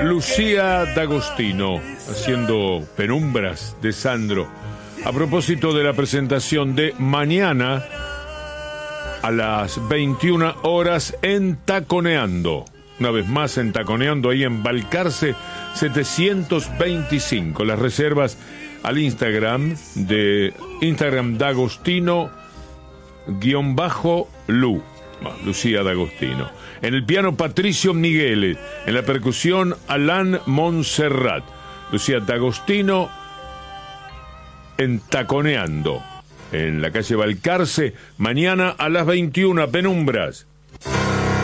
Lucía D'Agostino, haciendo Penumbras de Sandro, a propósito de la presentación de mañana a las 21 horas en Taconeando. Una vez más en Taconeando, ahí en Balcarce 725. Las reservas al Instagram de Instagram D'Agostino_Lu. Lucía D'Agostino. En el piano Patricio Miguel, en la percusión Alain Montserrat. Lucía D'Agostino en Taconeando, en la calle Balcarce, mañana a las 21, Penumbras.